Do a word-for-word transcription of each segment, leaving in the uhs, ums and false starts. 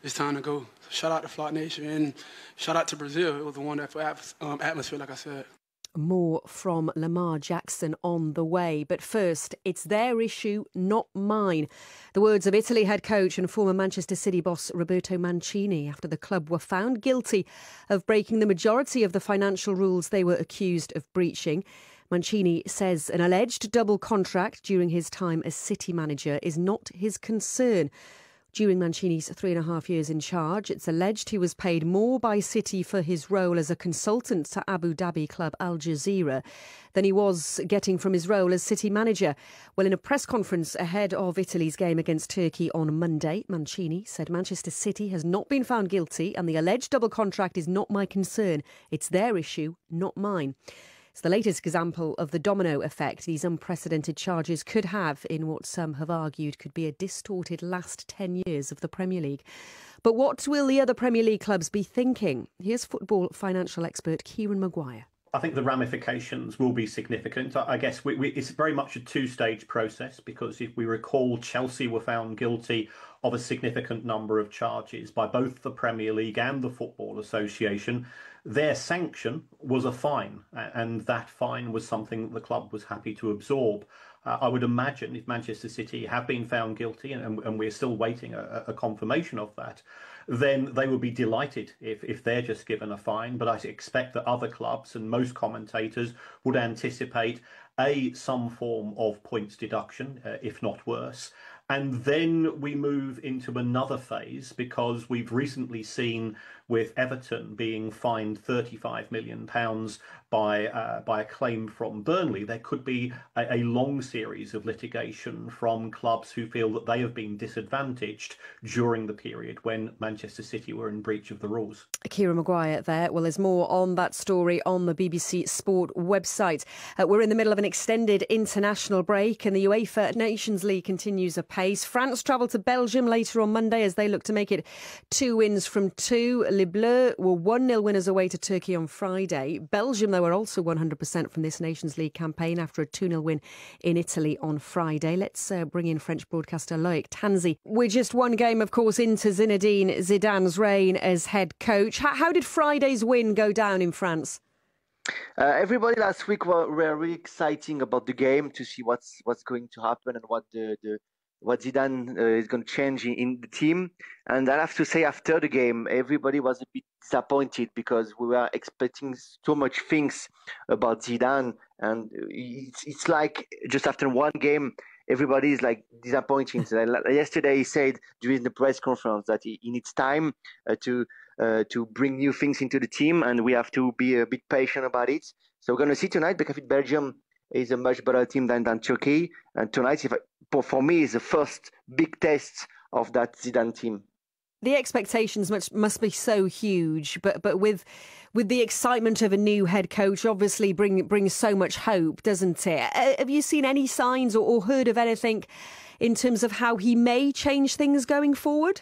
it's time to go. Shout out to Flock Nation and shout out to Brazil. It was a wonderful um, atmosphere, like I said. More from Lamar Jackson on the way. But first, it's their issue, not mine. The words of Italy head coach and former Manchester City boss Roberto Mancini after the club were found guilty of breaking the majority of the financial rules they were accused of breaching. Mancini says an alleged double contract during his time as City manager is not his concern. During Mancini's three and a half years in charge, it's alleged he was paid more by City for his role as a consultant to Abu Dhabi club Al Jazeera than he was getting from his role as City manager. Well, in a press conference ahead of Italy's game against Turkey on Monday, Mancini said Manchester City has not been found guilty and the alleged double contract is not my concern. It's their issue, not mine. It's the latest example of the domino effect these unprecedented charges could have in what some have argued could be a distorted last ten years of the Premier League. But what will the other Premier League clubs be thinking? Here's football financial expert Kieran Maguire. I think the ramifications will be significant. I guess we, we, it's very much a two-stage process because if we recall, Chelsea were found guilty of a significant number of charges by both the Premier League and the Football Association. Their sanction was a fine, and that fine was something that the club was happy to absorb. Uh, I would imagine if Manchester City have been found guilty, and, and we're still waiting a, a confirmation of that, then they would be delighted if, if they're just given a fine. But I expect that other clubs and most commentators would anticipate a some form of points deduction, uh, if not worse. And then we move into another phase because we've recently seen with Everton being fined thirty-five million pounds by uh, by a claim from Burnley. There could be a, a long series of litigation from clubs who feel that they have been disadvantaged during the period when Manchester City were in breach of the rules. Kieran Maguire there. Well, there's more on that story on the B B C Sport website. Uh, we're in the middle of an extended international break and the UEFA Nations League continues apace. France travel to Belgium later on Monday as they look to make it two wins from two. Les Bleus were one nil winners away to Turkey on Friday. Belgium, though, were also one hundred percent from this Nations League campaign after a two nil win in Italy on Friday. Let's uh, bring in French broadcaster Loic Tanzi. We're just one game, of course, into Zinedine Zidane's reign as head coach. How, how did Friday's win go down in France? Uh, everybody last week were, were really exciting about the game to see what's what's going to happen and what the, the what Zidane uh, is going to change in, in the team. And I have to say, after the game, everybody was a bit disappointed because we were expecting so much things about Zidane. And it's, it's like just after one game, everybody is like disappointing. So yesterday he said during the press conference that he, he needs time uh, to uh, to bring new things into the team, and we have to be a bit patient about it. So we're going to see tonight because Belgium is a much better team than, than Turkey. And tonight, if I, for me, is the first big test of that Zidane team. The expectations must must be so huge, but but with with the excitement of a new head coach, obviously bring brings so much hope, doesn't it? Uh, have you seen any signs or, or heard of anything in terms of how he may change things going forward?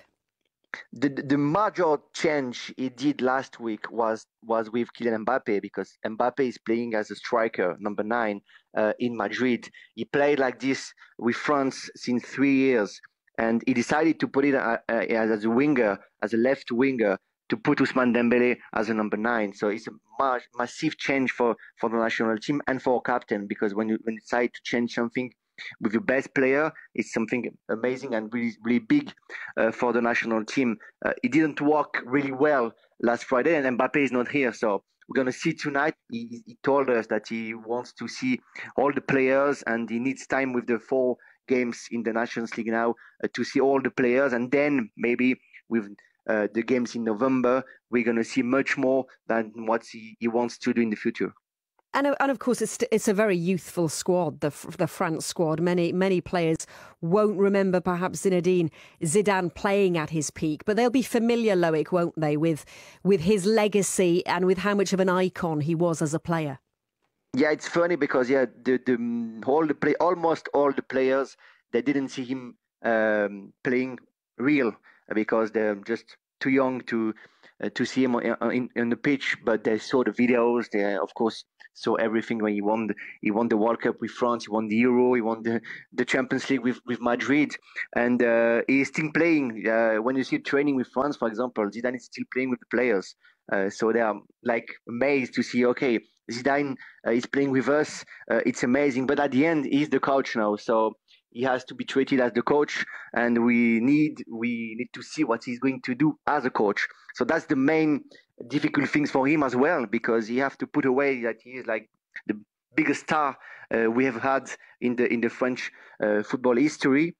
The the major change he did last week was was with Kylian Mbappe, because Mbappe is playing as a striker, number nine, uh, in Madrid. He played like this with France since three years. And he decided to put it uh, uh, as a winger, as a left winger, to put Ousmane Dembele as a number nine. So it's a ma- massive change for, for the national team and for captain, because when you, when you decide to change something with your best player, it's something amazing and really, really big uh, for the national team. Uh, it didn't work really well last Friday, and Mbappe is not here. So we're going to see tonight. He, he told us that he wants to see all the players and he needs time with the four games in the Nations League now uh, to see all the players, and then maybe with uh, the games in November we're going to see much more than what he, he wants to do in the future. And, and of course it's it's a very youthful squad, the the France squad. Many many players won't remember perhaps Zinedine Zidane playing at his peak, but they'll be familiar, Loic, won't they, with with his legacy and with how much of an icon he was as a player. Yeah, it's funny because yeah, the the all the play almost all the players, they didn't see him um, playing real because they're just too young to uh, to see him in, in, in the pitch. But they saw the videos. They of course So everything when he won, the, he won the World Cup with France, he won the Euro, he won the, the Champions League with, with Madrid, and uh, he's still playing. Uh, when you see training with France, for example, Zidane is still playing with the players. Uh, so they are like amazed to see, okay, Zidane uh, is playing with us. Uh, it's amazing. But at the end, he's the coach now. So he has to be treated as the coach. And we need we need to see what he's going to do as a coach. So that's the main difficult things for him as well, because he has to put away that he is like the biggest star uh, we have had in the in the French uh, football history,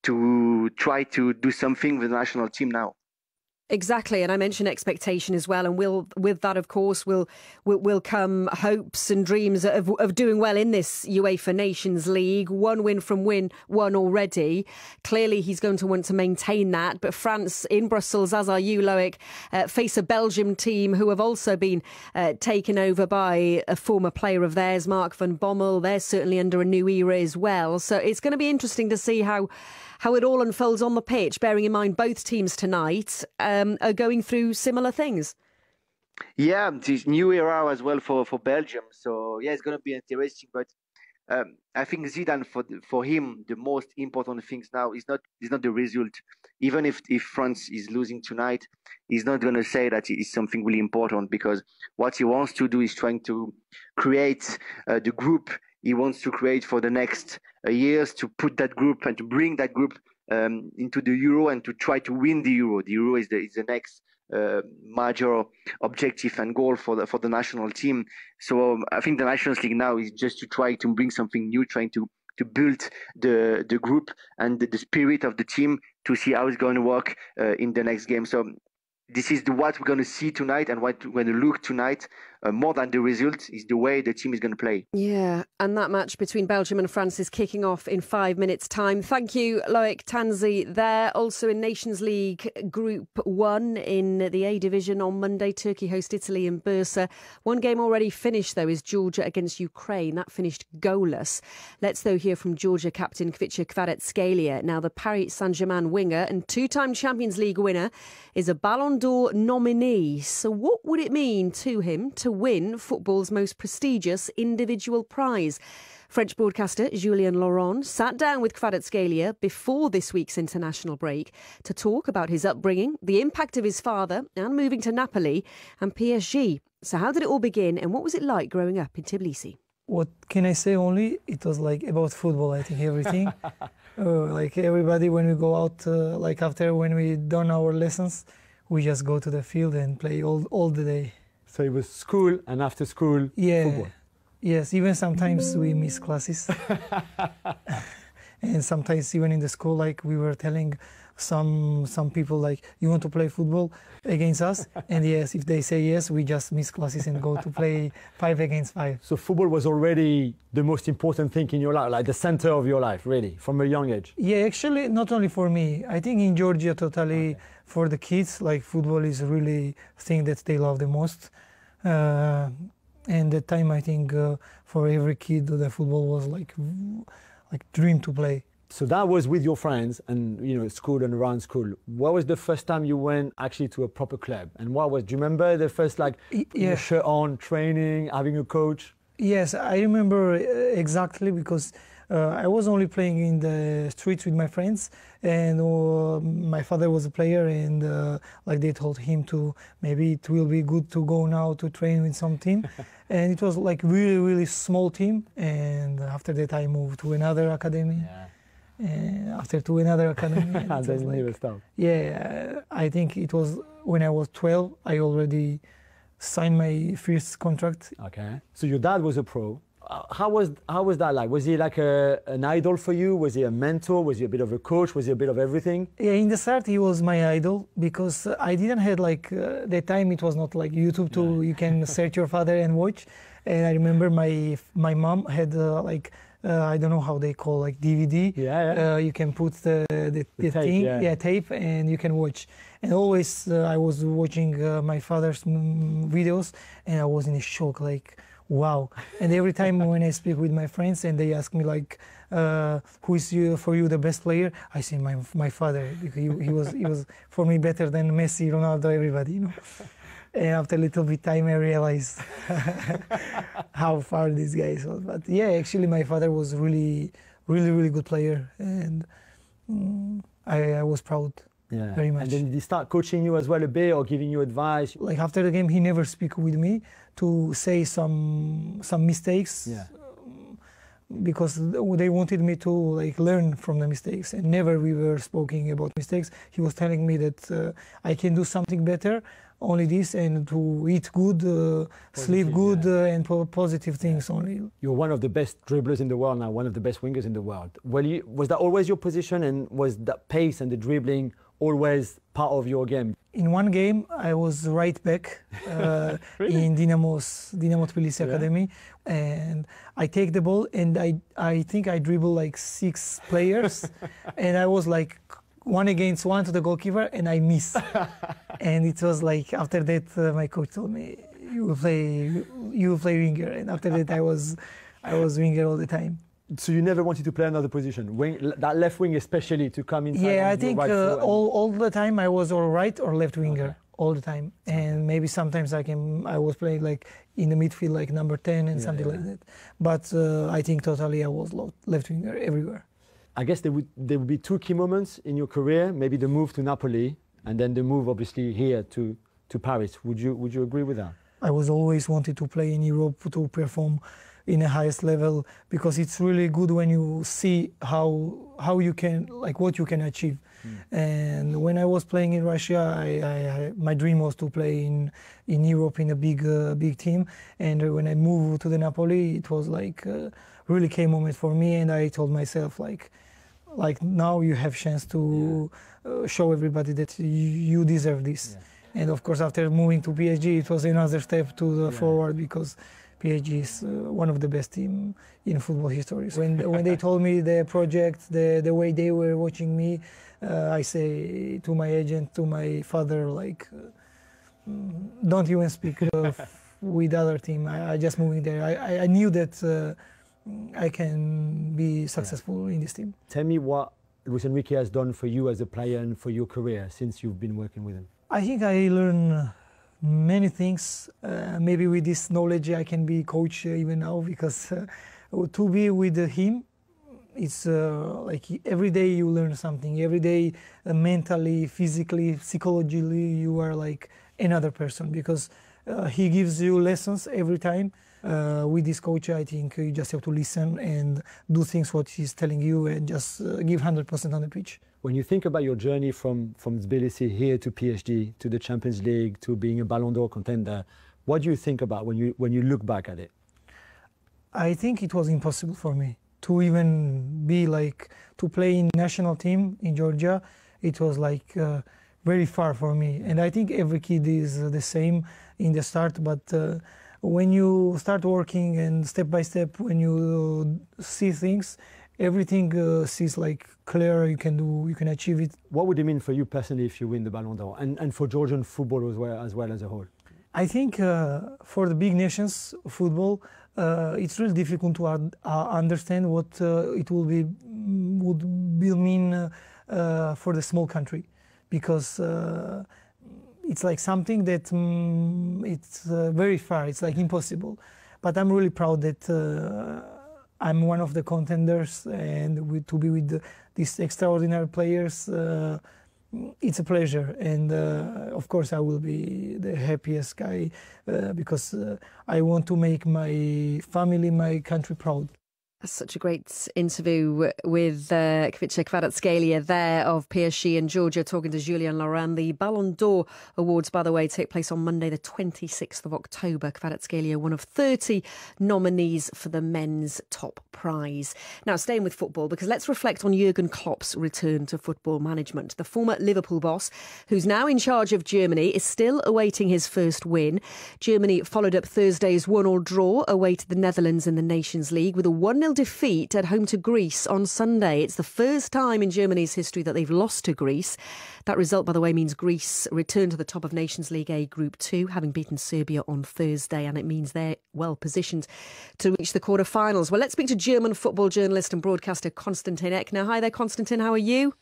to try to do something with the national team now. Exactly, and I mentioned expectation as well, and will with that, of course, will will, will come hopes and dreams of, of doing well in this UEFA Nations League. One win from win one already. Clearly, he's going to want to maintain that. But France in Brussels, as are you, Loic, uh, face a Belgium team who have also been uh, taken over by a former player of theirs, Mark van Bommel. They're certainly under a new era as well. So it's going to be interesting to see how. how it all unfolds on the pitch, bearing in mind both teams tonight um, are going through similar things. Yeah, this new era as well for, for Belgium. So, yeah, it's going to be interesting. But um, I think Zidane, for the, for him, the most important things now is not is not the result. Even if, if France is losing tonight, he's not going to say that it is something really important, because what he wants to do is trying to create uh, the group he wants to create for the next uh, years, to put that group and to bring that group um, into the Euro and to try to win the Euro. The Euro is the, is the next uh, major objective and goal for the, for the national team. So um, I think the Nations League now is just to try to bring something new, trying to, to build the, the group and the, the spirit of the team to see how it's going to work uh, in the next game. So this is the, what we're going to see tonight, and what we're going to look tonight, uh, more than the result, is the way the team is going to play. Yeah, and that match between Belgium and France is kicking off in five minutes' time. Thank you, Loic Tanzi there. Also in Nations League Group one in the A Division on Monday, Turkey host Italy in Bursa. One game already finished, though, is Georgia against Ukraine. That finished goalless. Let's, though, hear from Georgia captain Kvicha Kvaratskhelia. Now, the Paris Saint-Germain winger and two-time Champions League winner is a Ballon d'Or nominee. So what would it mean to him to win football's most prestigious individual prize? French broadcaster Julien Laurent sat down with Kvaratskhelia before this week's international break to talk about his upbringing, the impact of his father and moving to Napoli and P S G. So how did it all begin, and what was it like growing up in Tbilisi? What can I say? Only it was like about football. I think everything, uh, like everybody, when we go out, uh, like after when we done our lessons, we just go to the field and play all all the day. So it was school and after school yeah. football. Yes, even sometimes we miss classes. And sometimes even in the school, like we were telling some some people, like, you want to play football against us? And yes, if they say yes, we just miss classes and go to play five against five. So football was already the most important thing in your life, like the center of your life, really, from a young age? Yeah, actually, not only for me. I think in Georgia, totally, okay. For the kids, like football is really thing that they love the most. Uh, and that time, I think, uh, for every kid, the football was like like dream to play. So that was with your friends and, you know, school and around school. What was the first time you went actually to a proper club? And what was, do you remember the first, like, yeah. your shirt on, training, having a coach? Yes, I remember exactly, because uh, I was only playing in the streets with my friends, and uh, my father was a player, and uh, like they told him to, maybe it will be good to go now to train with some team. And it was like really, really small team. And after that I moved to another academy. Yeah. And after to another academy. And then like, never stopped. Yeah, I think it was when I was twelve, I already signed my first contract. Okay. So your dad was a pro. Uh, how was how was that like? Was he like a, an idol for you? Was he a mentor? Was he a bit of a coach? Was he a bit of everything? Yeah, in the start he was my idol, because I didn't have like uh, that time it was not like YouTube to yeah. You can search your father and watch. And I remember my my mom had uh, like. Uh, I don't know how they call, like D V D. Yeah, yeah. Uh, you can put the, the, the, the tape, thing, yeah. yeah, tape, and you can watch. And always uh, I was watching uh, my father's mm, videos, and I was in a shock, like, wow. And every time when I speak with my friends and they ask me, like, uh, who is you, for you the best player? I say my my father, because he, he was he was for me better than Messi, Ronaldo, everybody, you know. And after a little bit time, I realized how far these guys was. But yeah, actually, my father was really, really, really good player, and mm, I, I was proud. Yeah. Very much. And then did he start coaching you as well a bit, or giving you advice? Like after the game, he never speak with me to say some some mistakes. Yeah. Because they wanted me to like learn from the mistakes, and never we were speaking about mistakes. He was telling me that uh, I can do something better, only this, and to eat good, uh, sleep good, yeah. uh, and po- positive things only. You're one of the best dribblers in the world now, one of the best wingers in the world. Well, you, was that always your position, and was that pace and the dribbling always part of your game? In one game, I was right back uh, Really? in Dynamo's Dynamo Tbilisi Yeah. Academy, and I take the ball and I I think I dribble like six players, and I was like one against one to the goalkeeper, and I miss. And it was like after that, uh, my coach told me, "You will play, you will play winger." And after that, I was I was winger all the time. So you never wanted to play another position, wing, that left wing especially, to come inside? Yeah, on I your think right uh, foot and- all all the time I was all right or left winger. Okay. All the time, and maybe sometimes I can I was playing like in the midfield like number ten and Yeah, something yeah. like that. But uh, I think totally I was lo- left winger everywhere. I guess there would there would be two key moments in your career, maybe the move to Napoli and then the move obviously here to, to Paris. Would you would you agree with that? I was always wanted to play in Europe to perform in the highest level, because it's really good when you see how how you can like what you can achieve. Mm. And when I was playing in Russia, I, I, I, my dream was to play in in Europe in a big uh, big team. And when I moved to the Napoli, it was like uh, really key moment for me. And I told myself like like now you have chance to yeah. uh, show everybody that you, you deserve this. Yeah. And of course, after moving to P S G, it was another step to the yeah. forward, because P S G is uh, one of the best team in football history. So when when they told me the project, the the way they were watching me, uh, I say to my agent, to my father, like, uh, don't even speak uh, with other team. I, I just moving there. I, I knew that uh, I can be successful yeah. in this team. Tell me what Luis Enrique has done for you as a player and for your career since you've been working with him. I think I learned many things. Uh, maybe with this knowledge I can be coach uh, even now, because uh, to be with him, it's uh, like every day you learn something. Every day, uh, mentally, physically, psychologically, you are like another person, because uh, he gives you lessons every time. Uh, with this coach, I think you just have to listen and do things what he's telling you, and just uh, give one hundred percent on the pitch. When you think about your journey from, from Tbilisi here to P S G, to the Champions League, to being a Ballon d'Or contender, what do you think about when you when you look back at it? I think it was impossible for me to even be like, to play in national team in Georgia. It was like uh, very far for me. And I think every kid is uh, the same in the start, but uh, when you start working and step by step, when you see things, everything uh, seems like clear, you can do, you can achieve it. What would it mean for you personally if you win the Ballon d'Or, and, and for Georgian football as well, as well as a whole? I think uh, for the big nations football, uh, it's really difficult to uh, understand what uh, it will be would will mean uh, uh, for the small country, because uh, it's like something that um, it's uh, very far. It's like impossible. But I'm really proud that uh, I'm one of the contenders, and with, to be with the, these extraordinary players, uh, it's a pleasure. And uh, of course I will be the happiest guy uh, because uh, I want to make my family, my country proud. That's such a great interview with uh, Khvicha Kvaratskhelia there of P S G and Georgia, talking to Julien Laurent. The Ballon d'Or Awards, by the way, take place on Monday the twenty-sixth of October. Kvaratskhelia, one of thirty nominees for the men's top prize. Now, staying with football, because let's reflect on Jurgen Klopp's return to football management. The former Liverpool boss, who's now in charge of Germany, is still awaiting his first win. Germany followed up Thursday's one-all draw away to the Netherlands in the Nations League with a one nil defeat at home to Greece on Sunday. It's the first time in Germany's history that they've lost to Greece. That result, by the way, means Greece return to the top of Nations League A Group two, having beaten Serbia on Thursday, and it means they're well positioned to reach the quarter-finals. Well, let's speak to German football journalist and broadcaster Konstantin Eck. Now, hi there, Konstantin. How are you?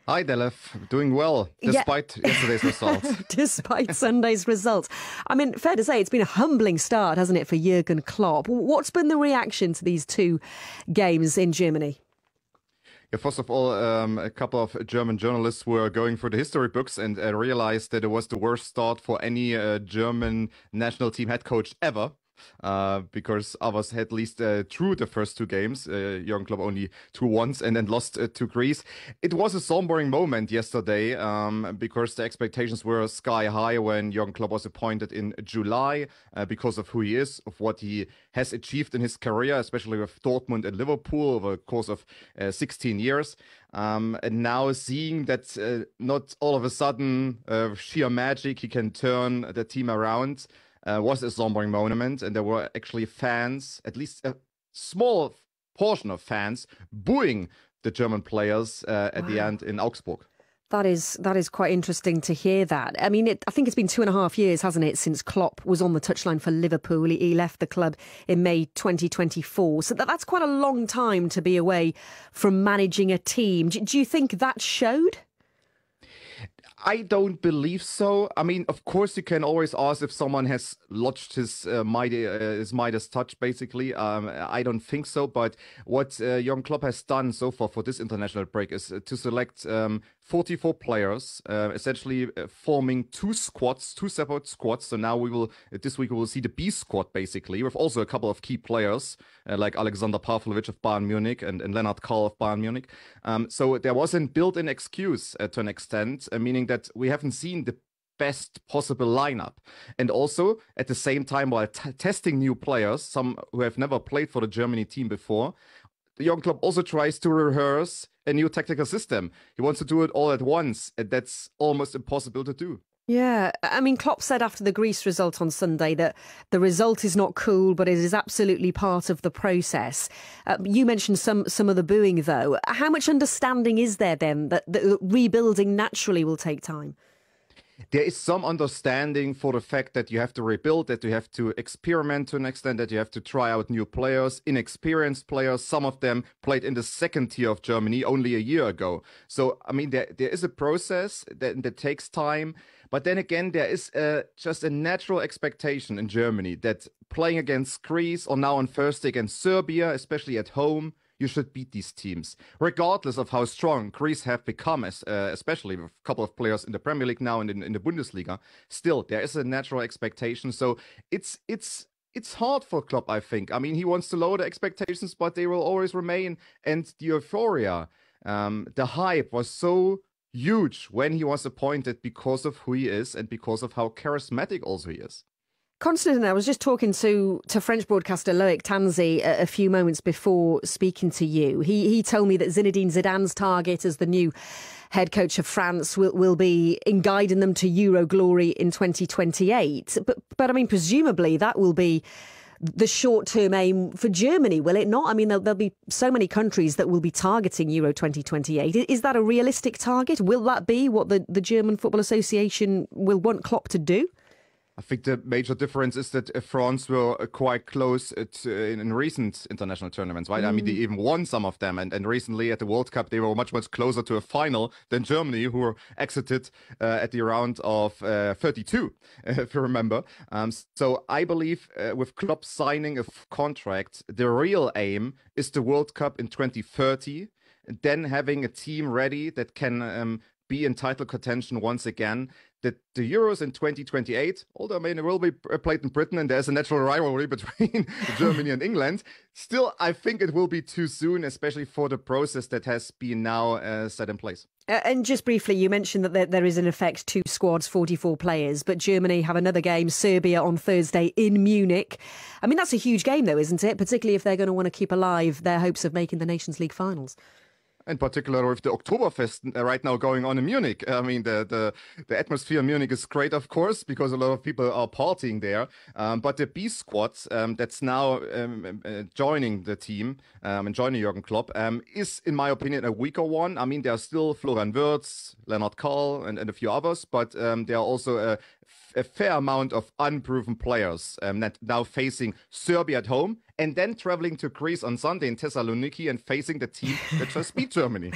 Hi, Delef. Doing well, despite yeah. yesterday's results. Despite Sunday's results. I mean, fair to say, it's been a humbling start, hasn't it, for Jurgen Klopp? What's been the reaction to these two games in Germany? Yeah, first of all, um, a couple of German journalists were going through the history books and uh, realized that it was the worst start for any uh, German national team head coach ever. Uh, because others had at least uh, drew the first two games. Uh, Jurgen Klopp only drew once and then lost uh, to Greece. It was a sombering moment yesterday um, because the expectations were sky high when Jurgen Klopp was appointed in July uh, because of who he is, of what he has achieved in his career, especially with Dortmund and Liverpool over the course of uh, sixteen years. Um, and now seeing that uh, not all of a sudden uh, sheer magic, he can turn the team around. Uh, was a sombering moment, and there were actually fans, at least a small portion of fans, booing the German players uh, at wow. the end in Augsburg. That is that is quite interesting to hear that. I mean, it, I think it's been two and a half years, hasn't it, since Klopp was on the touchline for Liverpool. He, he left the club in May twenty twenty-four. So that, that's quite a long time to be away from managing a team. Do, do you think that showed? I don't believe so. I mean, of course, you can always ask if someone has lodged his uh, mighty, uh, his Midas touch, basically. Um, I don't think so. But what uh, Jurgen Klopp has done so far for this international break is uh, to select um, forty-four players, uh, essentially uh, forming two squads, two separate squads. So now we will, uh, this week we will see the B squad, basically, with also a couple of key players uh, like Alexander Pavlovic of Bayern Munich and, and Lennart Karl of Bayern Munich. Um, so there was a built-in excuse uh, to an extent, uh, meaning that we haven't seen the best possible lineup. And also, at the same time, while t- testing new players, some who have never played for the Germany team before, the Jurgen Klopp also tries to rehearse a new tactical system. He wants to do it all at once, and that's almost impossible to do. Yeah, I mean, Klopp said after the Greece result on Sunday that the result is not cool, but it is absolutely part of the process. Uh, you mentioned some some of the booing, though. How much understanding is there then that, that rebuilding naturally will take time? There is some understanding for the fact that you have to rebuild, that you have to experiment to an extent, that you have to try out new players, inexperienced players. Some of them played in the second tier of Germany only a year ago. So, I mean, there there is a process that, that takes time. But then again, there is uh, just a natural expectation in Germany that playing against Greece or now on Thursday against Serbia, especially at home, you should beat these teams, regardless of how strong Greece have become, as, uh, especially with a couple of players in the Premier League now and in, in the Bundesliga. Still, there is a natural expectation. So it's it's it's hard for Klopp, I think. I mean, he wants to lower the expectations, but they will always remain. And the euphoria, um, the hype was so huge when he was appointed because of who he is and because of how charismatic also he is. Konstantin, I was just talking to, to French broadcaster Loic Tanzi a, a few moments before speaking to you. He he told me that Zinedine Zidane's target as the new head coach of France will, will be in guiding them to Euro glory in twenty twenty-eight. But, but I mean, presumably that will be the short-term aim for Germany, will it not? I mean, there'll, there'll be so many countries that will be targeting Euro twenty twenty-eight. Is that a realistic target? Will that be what the, the German Football Association will want Klopp to do? I think the major difference is that France were quite close at, uh, in, in recent international tournaments, right? Mm. I mean, they even won some of them. And, and recently at the World Cup, they were much, much closer to a final than Germany, who were exited uh, at the round of uh, thirty-two, if you remember. Um, so I believe uh, with Klopp signing a f- contract, the real aim is the World Cup in twenty thirty, then having a team ready that can um, be in title contention once again. That the Euros in twenty twenty-eight, although I mean, it will be played in Britain and there's a natural rivalry between Germany and England, still, I think it will be too soon, especially for the process that has been now uh, set in place. Uh, and just briefly, you mentioned that there, there is in effect two squads, forty-four players, but Germany have another game, Serbia on Thursday in Munich. I mean, that's a huge game though, isn't it? Particularly if they're going to want to keep alive their hopes of making the Nations League finals. In particular, with the Oktoberfest right now going on in Munich. I mean, the, the, the atmosphere in Munich is great, of course, because a lot of people are partying there. Um, but the B squad um, that's now um, uh, joining the team um, and joining Jurgen Klopp um, is, in my opinion, a weaker one. I mean, there are still Florian Wirtz, Lennart Karl, and, and a few others, but um, there are also a, a fair amount of unproven players um, that now facing Serbia at home and then traveling to Greece on Sunday in Thessaloniki and facing the team that just beat Germany.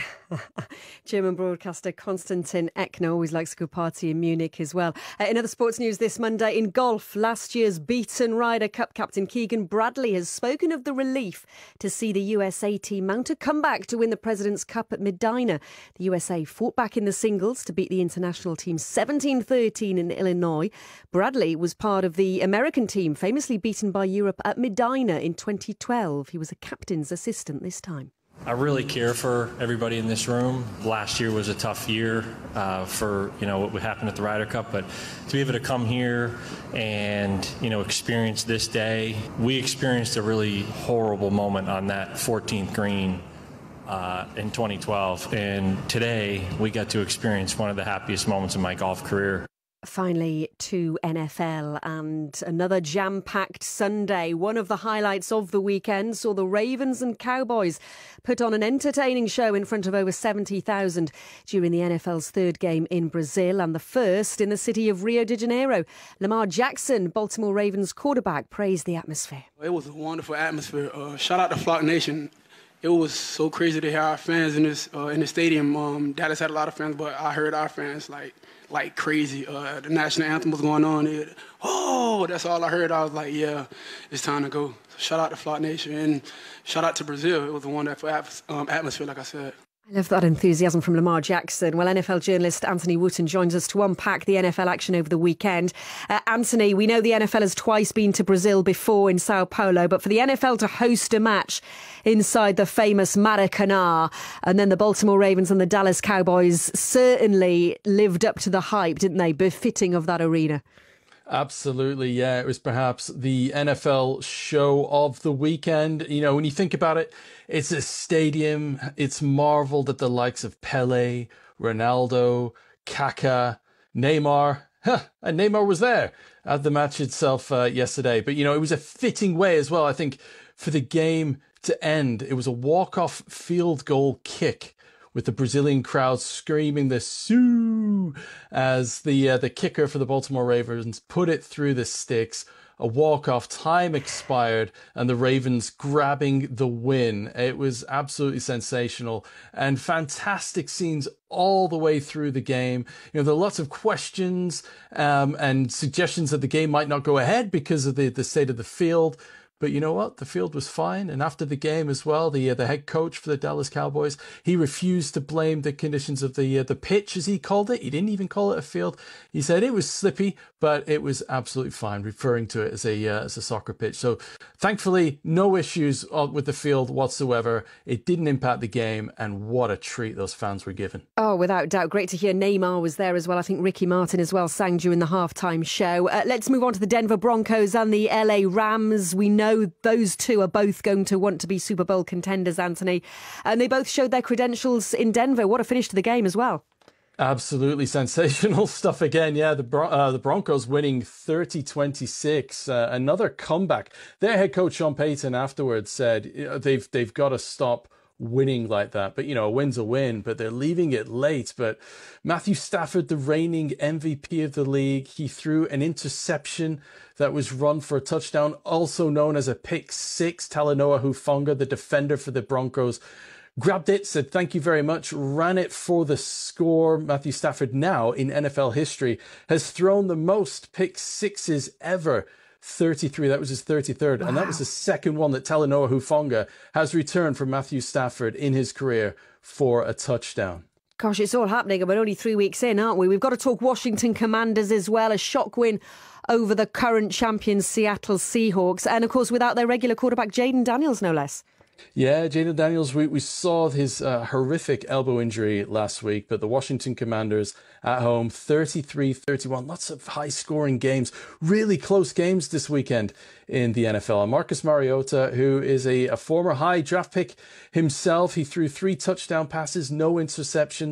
German broadcaster Konstantin Eckner always likes a good party in Munich as well. Uh, in other sports news this Monday, in golf, last year's beaten Ryder Cup captain Keegan Bradley has spoken of the relief to see the U S A team mount a comeback to win the President's Cup at Medinah. The U S A fought back in the singles to beat the international team seventeen thirteen in Illinois. Bradley was part of the American team, famously beaten by Europe at Medinah in twenty twelve. He was a captain's assistant this time. I really care for everybody in this room. Last year was a tough year uh, for, you know, what happened at the Ryder Cup, but to be able to come here and, you know, experience this day, we experienced a really horrible moment on that fourteenth green uh, in twenty twelve, and today we got to experience one of the happiest moments in my golf career. Finally, to N F L and another jam-packed Sunday. One of the highlights of the weekend saw the Ravens and Cowboys put on an entertaining show in front of over seventy thousand during the N F L's third game in Brazil and the first in the city of Rio de Janeiro. Lamar Jackson, Baltimore Ravens quarterback, praised the atmosphere. It was a wonderful atmosphere. Uh, shout out to Flock Nation. It was so crazy to hear our fans in this uh, in the stadium. Um, Dallas had a lot of fans, but I heard our fans like like crazy. Uh, the national anthem was going on. It, oh, that's all I heard. I was like, yeah, it's time to go. So shout out to Flock Nation and shout out to Brazil. It was a wonderful um, atmosphere, like I said. I love that enthusiasm from Lamar Jackson. Well, N F L journalist Anthony Wooten joins us to unpack the N F L action over the weekend. Uh, Anthony, we know the N F L has twice been to Brazil before in Sao Paulo, but for the N F L to host a match inside the famous Maracanã, and then the Baltimore Ravens and the Dallas Cowboys certainly lived up to the hype, didn't they? Befitting of that arena. Absolutely, yeah. It was perhaps the N F L show of the weekend. You know, when you think about it, it's a stadium. It's marveled that the likes of Pele, Ronaldo, Kaká, Neymar, huh, and Neymar was there at the match itself uh, yesterday. But, you know, it was a fitting way as well, I think, for the game to end. It was a walk-off field goal kick with the Brazilian crowd screaming the "Sioux" as the uh, the kicker for the Baltimore Ravens put it through the sticks. A walk-off, time expired, and the Ravens grabbing the win. It was absolutely sensational and fantastic scenes all the way through the game. You know, there are lots of questions um, and suggestions that the game might not go ahead because of the, the state of the field. But you know what? The field was fine. And after the game as well, the uh, the head coach for the Dallas Cowboys, he refused to blame the conditions of the uh, the pitch, as he called it. He didn't even call it a field. He said it was slippy, but it was absolutely fine, referring to it as a uh, as a soccer pitch. So thankfully, no issues with the field whatsoever. It didn't impact the game, and what a treat those fans were given. Oh, without doubt. Great to hear Neymar was there as well. I think Ricky Martin as well sang during the halftime show. Uh, let's move on to the Denver Broncos and the L A Rams. We know those two are both going to want to be Super Bowl contenders, Anthony. And they both showed their credentials in Denver. What a finish to the game as well. Absolutely sensational stuff again. Yeah, the Bron- uh, the Broncos winning thirty twenty-six. Uh, another comeback. Their head coach Sean Payton afterwards said they've they've got to stop winning like that. But, you know, a win's a win, but they're leaving it late. But Matthew Stafford, the reigning M V P of the league, he threw an interception that was run for a touchdown, also known as a pick six. Talanoa Hufanga, the defender for the Broncos, grabbed it, said thank you very much, ran it for the score. Matthew Stafford now in N F L history has thrown the most pick sixes ever. thirty-three, that was his thirty-third. Wow. And that was the second one that Talanoa Hufanga has returned from Matthew Stafford in his career for a touchdown. Gosh, it's all happening, and we're only three weeks in, aren't we? We've got to talk Washington Commanders as well. A shock win over the current champions Seattle Seahawks. And, of course, without their regular quarterback, Jaden Daniels, no less. Yeah, Jaden Daniels, we, we saw his uh, horrific elbow injury last week, but the Washington Commanders at home, thirty-three thirty-one. Lots of high-scoring games, really close games this weekend in the N F L. And Marcus Mariota, who is a, a former high draft pick himself, he threw three touchdown passes, no interceptions,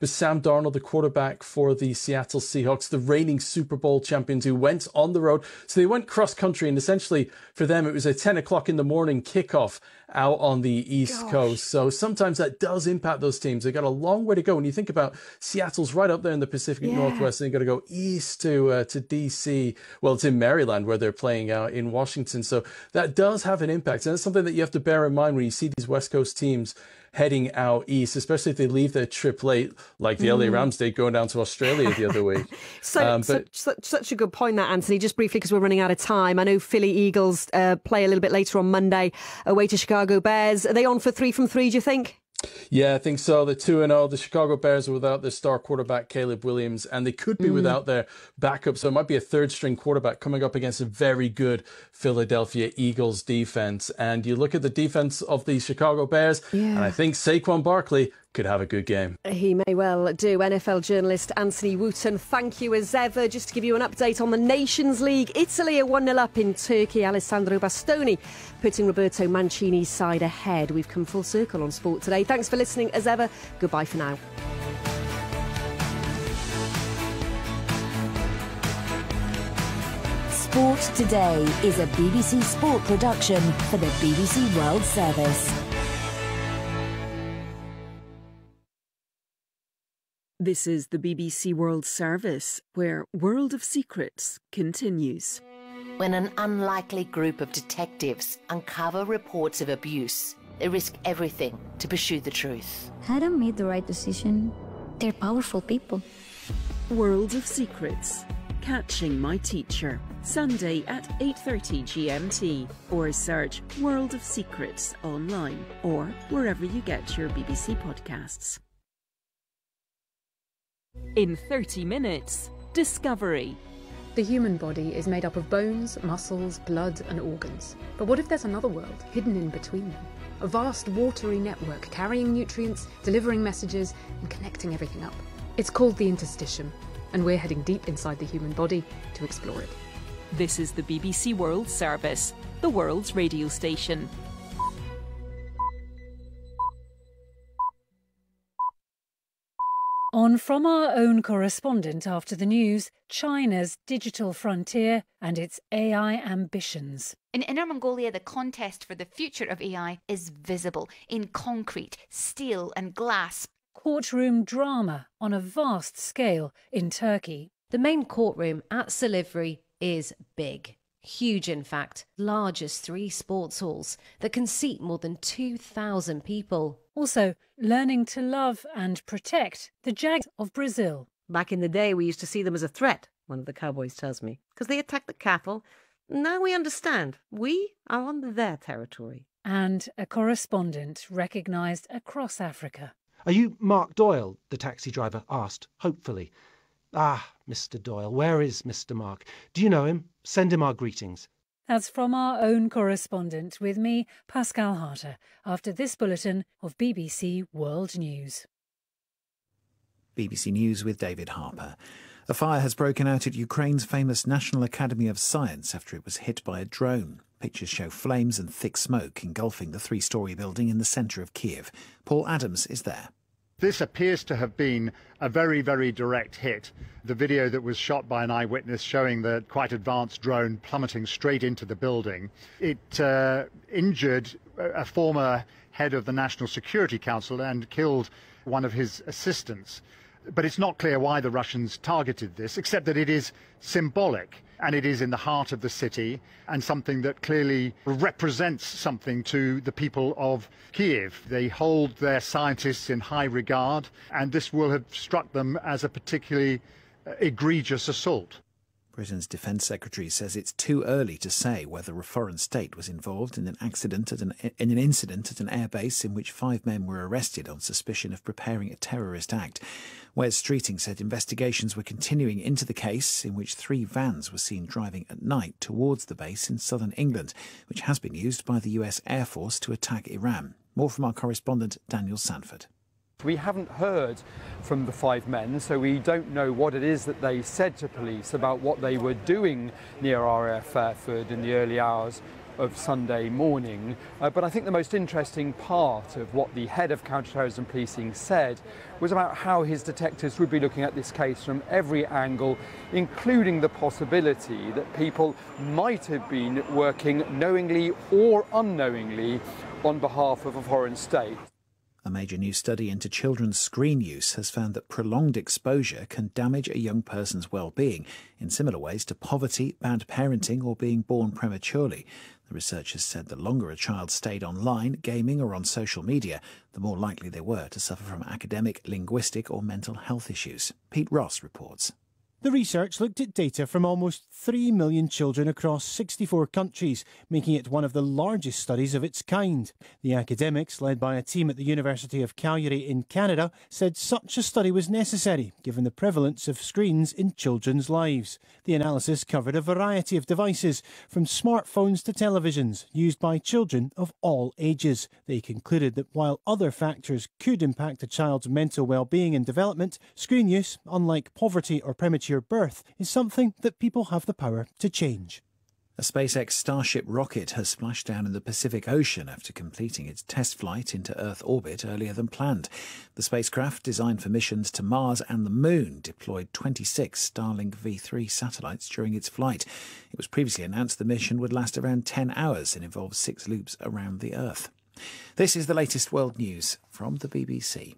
was Sam Darnold, the quarterback for the Seattle Seahawks, the reigning Super Bowl champions who went on the road. So they went cross country, and essentially for them, it was a ten o'clock in the morning kickoff out on the East Gosh. Coast. So sometimes that does impact those teams. They've got a long way to go. When you think about Seattle's right up there in the Pacific yeah. Northwest, and you've got to go east to uh, to D C. Well, it's in Maryland where they're playing out in Washington. So that does have an impact. And that's something that you have to bear in mind when you see these West Coast teams heading out east, especially if they leave their trip late, like the mm. L A Rams did going down to Australia the other week. so, um, but, such, such, such a good point, that, Anthony. Just briefly, because we're running out of time. I know Philly Eagles uh, play a little bit later on Monday away to Chicago Bears. Are they on for three from three, do you think? Yeah, I think so. The two and oh. The Chicago Bears are without their star quarterback, Caleb Williams, and they could be mm. without their backup. So it might be a third-string quarterback coming up against a very good Philadelphia Eagles defense. And you look at the defense of the Chicago Bears, yeah. and I think Saquon Barkley could have a good game. He may well do. N F L journalist Anthony Wooten, thank you as ever. Just to give you an update on the Nations League, Italy are one nil up in Turkey. Alessandro Bastoni putting Roberto Mancini's side ahead. We've come full circle on sport today. Thanks for listening as ever. Goodbye for now. Sport Today is a B B C Sport production for the B B C World Service. This is the B B C World Service, where World of Secrets continues. When an unlikely group of detectives uncover reports of abuse, they risk everything to pursue the truth. Hadn't made the right decision. They're powerful people. World of Secrets. Catching My Teacher. Sunday at eight thirty G M T. Or search World of Secrets online or wherever you get your B B C podcasts. In thirty minutes, Discovery. The human body is made up of bones, muscles, blood and organs. But what if there's another world hidden in between them? A vast watery network carrying nutrients, delivering messages and connecting everything up. It's called the interstitium, and we're heading deep inside the human body to explore it. This is the B B C World Service, the world's radio station. On From Our Own Correspondent after the news, China's digital frontier and its A I ambitions. In Inner Mongolia, the contest for the future of A I is visible in concrete, steel and glass. Courtroom drama on a vast scale in Turkey. The main courtroom at Silivri is big. Huge, in fact. Largest three sports halls that can seat more than two thousand people. Also, learning to love and protect the Jags of Brazil. Back in the day, we used to see them as a threat, one of the cowboys tells me, because they attacked the cattle. Now we understand. We are on their territory. And a correspondent recognised across Africa. Are you Mark Doyle? The taxi driver asked, hopefully. Ah, Mister Doyle, where is Mister Mark? Do you know him? Send him our greetings. That's From Our Own Correspondent with me, Pascal Harter, after this bulletin of B B C World News. B B C News with David Harper. A fire has broken out at Ukraine's famous National Academy of Science after it was hit by a drone. Pictures show flames and thick smoke engulfing the three-storey building in the centre of Kiev. Paul Adams is there. This appears to have been a very, very direct hit. The video that was shot by an eyewitness showing the quite advanced drone plummeting straight into the building. It uh, injured a former head of the National Security Council and killed one of his assistants. But it's not clear why the Russians targeted this, except that it is symbolic. And it is in the heart of the city and something that clearly represents something to the people of Kiev. They hold their scientists in high regard, and this will have struck them as a particularly egregious assault. Britain's Defence Secretary says it's too early to say whether a foreign state was involved in an accident at an, in an incident at an airbase in which five men were arrested on suspicion of preparing a terrorist act. Wes Streeting said investigations were continuing into the case, in which three vans were seen driving at night towards the base in southern England, which has been used by the U S Air Force to attack Iran. More from our correspondent Daniel Sanford. We haven't heard from the five men, so we don't know what it is that they said to police about what they were doing near R A F Fairford in the early hours of Sunday morning. Uh, but I think the most interesting part of what the head of counterterrorism policing said was about how his detectives would be looking at this case from every angle, including the possibility that people might have been working knowingly or unknowingly on behalf of a foreign state. A major new study into children's screen use has found that prolonged exposure can damage a young person's well-being in similar ways to poverty, bad parenting or being born prematurely. The researchers said the longer a child stayed online, gaming or on social media, the more likely they were to suffer from academic, linguistic or mental health issues. Pete Ross reports. The research looked at data from almost three million children across sixty-four countries, making it one of the largest studies of its kind. The academics, led by a team at the University of Calgary in Canada, said such a study was necessary, given the prevalence of screens in children's lives. The analysis covered a variety of devices, from smartphones to televisions, used by children of all ages. They concluded that while other factors could impact a child's mental well-being and development, screen use, unlike poverty or premature birth, is something that people have the power to change. A SpaceX Starship rocket has splashed down in the Pacific Ocean after completing its test flight into Earth orbit earlier than planned. The spacecraft, designed for missions to Mars and the Moon, deployed twenty-six Starlink V three satellites during its flight. It was previously announced the mission would last around ten hours and involve six loops around the Earth. This is the latest world news from the B B C.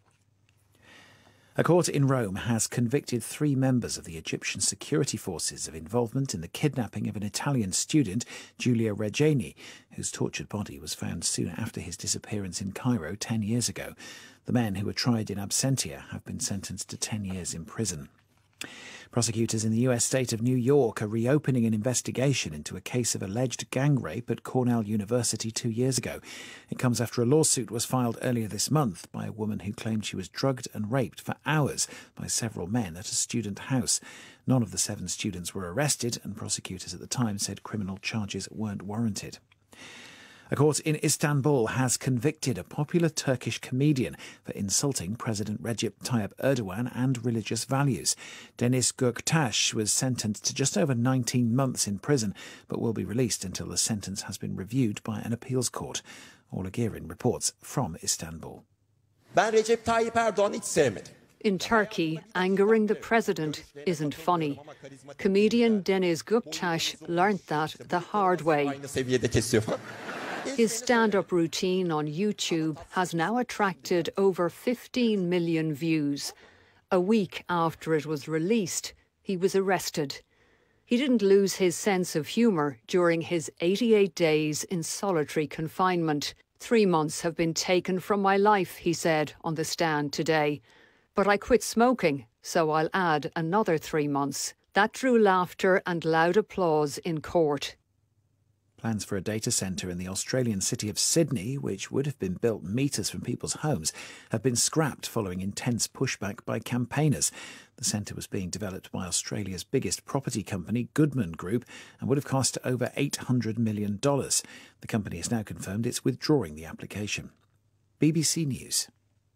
A court in Rome has convicted three members of the Egyptian security forces of involvement in the kidnapping of an Italian student, Giulio Regeni, whose tortured body was found soon after his disappearance in Cairo ten years ago. The men who were tried in absentia have been sentenced to ten years in prison. Prosecutors in the U S state of New York are reopening an investigation into a case of alleged gang rape at Cornell University two years ago. It comes after a lawsuit was filed earlier this month by a woman who claimed she was drugged and raped for hours by several men at a student house. None of the seven students were arrested, and prosecutors at the time said criminal charges weren't warranted. A court in Istanbul has convicted a popular Turkish comedian for insulting President Recep Tayyip Erdogan and religious values. Deniz Göktaş was sentenced to just over nineteen months in prison, but will be released until the sentence has been reviewed by an appeals court. Orla Girin reports from Istanbul. Ben Recep Tayyip Erdoğan'ı hiç sevmedim. In Turkey, angering the president isn't funny. Comedian Deniz Göktaş learnt that the hard way. His stand-up routine on YouTube has now attracted over fifteen million views. A week after it was released, he was arrested. He didn't lose his sense of humour during his eighty-eight days in solitary confinement. Three months have been taken from my life, he said on the stand today. But I quit smoking, so I'll add another three months. That drew laughter and loud applause in court. Plans for a data centre in the Australian city of Sydney, which would have been built metres from people's homes, have been scrapped following intense pushback by campaigners. The centre was being developed by Australia's biggest property company, Goodman Group, and would have cost over eight hundred million dollars. The company has now confirmed it's withdrawing the application. B B C News.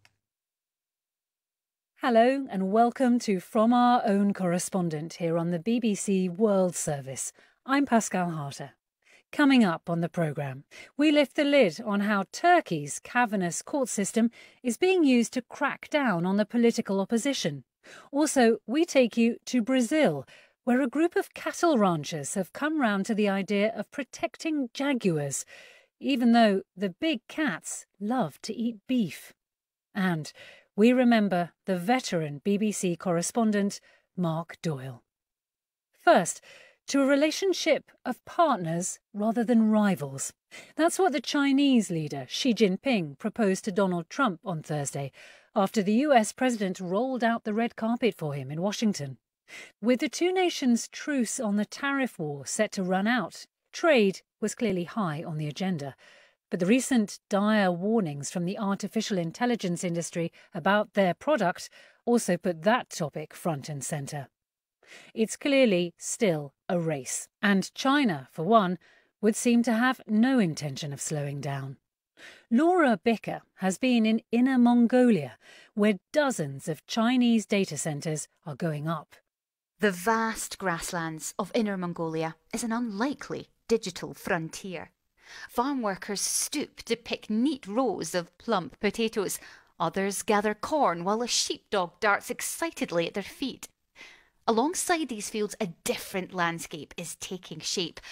Hello and welcome to From Our Own Correspondent here on the B B C World Service. I'm Pascal Harter. Coming up on the programme, we lift the lid on how Turkey's cavernous court system is being used to crack down on the political opposition. Also, we take you to Brazil, where a group of cattle ranchers have come round to the idea of protecting jaguars, even though the big cats love to eat beef. And we remember the veteran B B C correspondent Mark Doyle. First, to a relationship of partners rather than rivals. That's what the Chinese leader Xi Jinping proposed to Donald Trump on Thursday, after the U S president rolled out the red carpet for him in Washington. With the two nations' truce on the tariff war set to run out, trade was clearly high on the agenda. But the recent dire warnings from the artificial intelligence industry about their product also put that topic front and centre. It's clearly still a race, and China, for one, would seem to have no intention of slowing down. Laura Bicker has been in Inner Mongolia, where dozens of Chinese data centres are going up. The vast grasslands of Inner Mongolia is an unlikely digital frontier. Farm workers stoop to pick neat rows of plump potatoes. Others gather corn while a sheepdog darts excitedly at their feet. Alongside these fields, a different landscape is taking shape.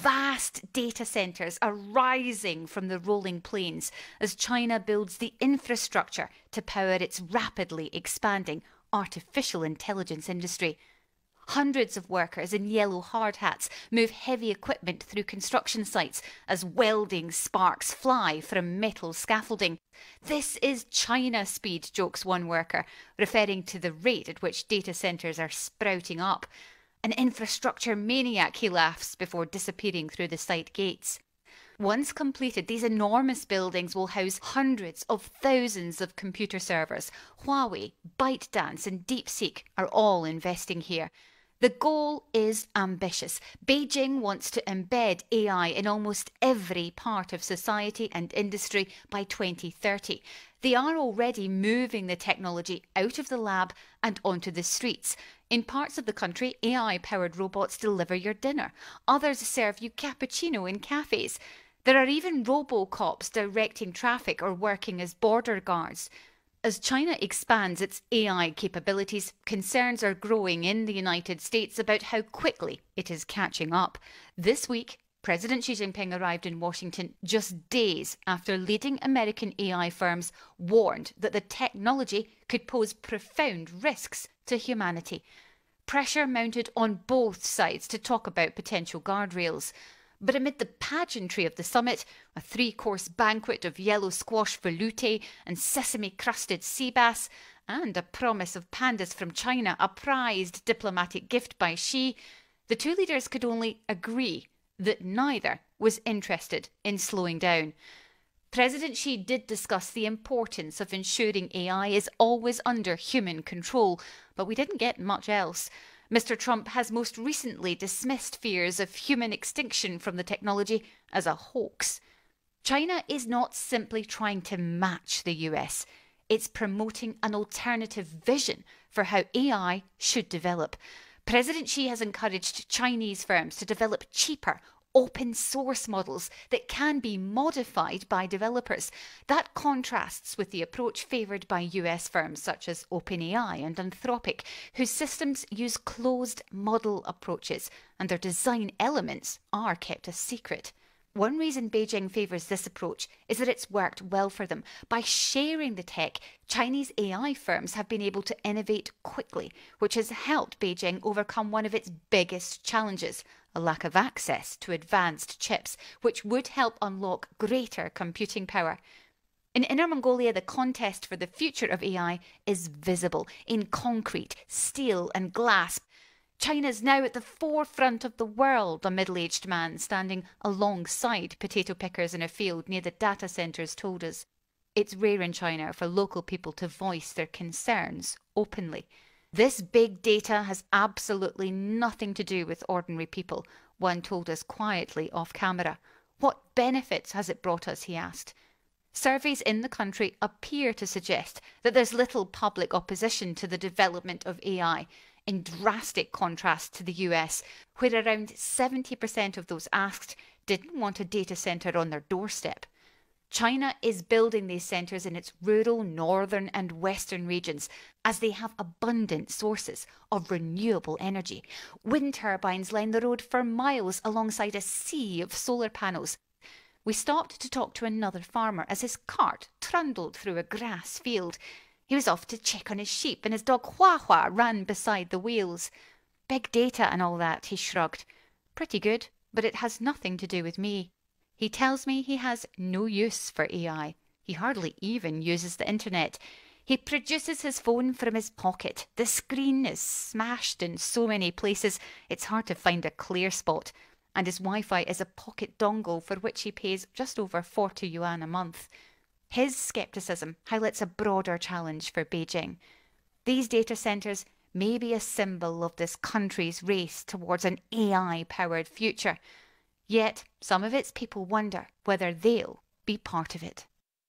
Vast data centres are rising from the rolling plains as China builds the infrastructure to power its rapidly expanding artificial intelligence industry. Hundreds of workers in yellow hard hats move heavy equipment through construction sites as welding sparks fly from metal scaffolding. This is China speed, jokes one worker, referring to the rate at which data centres are sprouting up. An infrastructure maniac, he laughs before disappearing through the site gates. Once completed, these enormous buildings will house hundreds of thousands of computer servers. Huawei, ByteDance and DeepSeek are all investing here. The goal is ambitious. Beijing wants to embed A I in almost every part of society and industry by twenty thirty. They are already moving the technology out of the lab and onto the streets. In parts of the country, A I-powered robots deliver your dinner. Others serve you cappuccino in cafes. There are even robo-cops directing traffic or working as border guards. As China expands its A I capabilities, concerns are growing in the United States about how quickly it is catching up. This week, President Xi Jinping arrived in Washington just days after leading American A I firms warned that the technology could pose profound risks to humanity. Pressure mounted on both sides to talk about potential guardrails. But amid the pageantry of the summit, a three-course banquet of yellow squash velouté and sesame-crusted sea bass, and a promise of pandas from China, a prized diplomatic gift by Xi, the two leaders could only agree that neither was interested in slowing down. President Xi did discuss the importance of ensuring A I is always under human control, but we didn't get much else. Mister Trump has most recently dismissed fears of human extinction from the technology as a hoax. China is not simply trying to match the U S. It's promoting an alternative vision for how A I should develop. President Xi has encouraged Chinese firms to develop cheaper, open source models that can be modified by developers. That contrasts with the approach favoured by U S firms such as OpenAI and Anthropic, whose systems use closed model approaches and their design elements are kept a secret. One reason Beijing favours this approach is that it's worked well for them. By sharing the tech, Chinese A I firms have been able to innovate quickly, which has helped Beijing overcome one of its biggest challenges, a lack of access to advanced chips, which would help unlock greater computing power. In Inner Mongolia, the contest for the future of A I is visible in concrete, steel and glass. China's now at the forefront of the world, a middle-aged man standing alongside potato pickers in a field near the data centres told us. It's rare in China for local people to voice their concerns openly. This big data has absolutely nothing to do with ordinary people, one told us quietly off camera. What benefits has it brought us, he asked. Surveys in the country appear to suggest that there's little public opposition to the development of A I, in drastic contrast to the U S, where around seventy percent of those asked didn't want a data centre on their doorstep. China is building these centres in its rural northern and western regions as they have abundant sources of renewable energy. Wind turbines line the road for miles alongside a sea of solar panels. We stopped to talk to another farmer as his cart trundled through a grass field. He was off to check on his sheep and his dog Hua Hua ran beside the wheels. Big data and all that, he shrugged. Pretty good, but it has nothing to do with me. He tells me he has no use for A I. He hardly even uses the internet. He produces his phone from his pocket. The screen is smashed in so many places, it's hard to find a clear spot. And his Wi-Fi is a pocket dongle for which he pays just over forty yuan a month. His scepticism highlights a broader challenge for Beijing. These data centres may be a symbol of this country's race towards an A I-powered future. Yet, some of its people wonder whether they'll be part of it.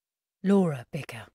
Laura Bicker.